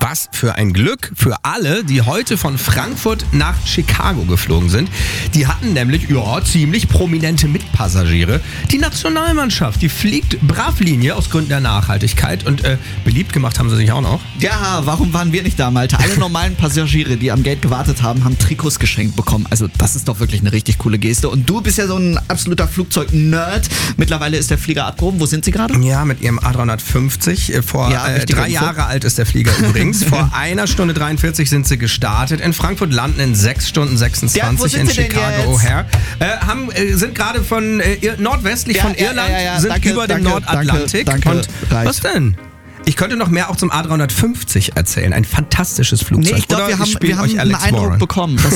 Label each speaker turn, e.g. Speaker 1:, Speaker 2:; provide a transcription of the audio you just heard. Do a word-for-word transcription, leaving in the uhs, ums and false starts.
Speaker 1: was für ein Glück für alle, die heute von Frankfurt nach Chicago geflogen sind. Die hatten nämlich, ja, ziemlich prominente Mitpassagiere. Die Nationalmannschaft, die fliegt Bravlinie aus Gründen der Nachhaltigkeit und äh, beliebt gemacht haben sie sich auch noch.
Speaker 2: Ja, warum waren wir nicht da, Malte? Alle normalen Passagiere, die am Gate gewartet haben, haben Trikots geschenkt bekommen. Also das ist doch wirklich eine richtig coole Geste. Und du bist ja so ein absoluter Flugzeug-Nerd. Mittlerweile ist der Flieger abgehoben. Wo sind Sie gerade?
Speaker 1: Ja, mit ihrem A dreihundertfünfzig. Vor
Speaker 2: Ja,
Speaker 1: äh, drei
Speaker 2: Info.
Speaker 1: Jahre alt ist der Flieger übrigens. Vor einer Stunde dreiundvierzig sind sie gestartet. In Frankfurt landen in sechs Stunden sechsundzwanzig
Speaker 2: Ja, wo sind
Speaker 1: in
Speaker 2: sie denn
Speaker 1: Chicago
Speaker 2: jetzt?
Speaker 1: O'Hare. Äh, haben, äh, sind gerade von äh, ir- nordwestlich
Speaker 2: Ja,
Speaker 1: von
Speaker 2: ja,
Speaker 1: Irland,
Speaker 2: ja, ja,
Speaker 1: sind
Speaker 2: danke,
Speaker 1: über dem
Speaker 2: danke,
Speaker 1: Nordatlantik.
Speaker 2: danke,
Speaker 1: und
Speaker 2: danke, reicht.
Speaker 1: was denn? Ich könnte noch mehr auch zum A dreihundertfünfzig erzählen. Ein fantastisches Flugzeug.
Speaker 2: Nee, ich glaube,
Speaker 1: Oder
Speaker 2: wir haben,
Speaker 1: spiele
Speaker 2: wir haben
Speaker 1: euch
Speaker 2: einen
Speaker 1: Alex
Speaker 2: Eindruck
Speaker 1: Warren.
Speaker 2: bekommen. Das